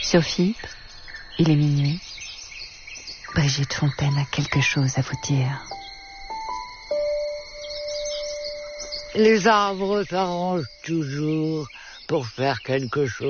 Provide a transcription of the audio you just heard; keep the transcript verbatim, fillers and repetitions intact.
Sophie, il est minuit. Brigitte Fontaine a quelque chose à vous dire. Les arbres s'arrangent toujours pour faire quelque chose.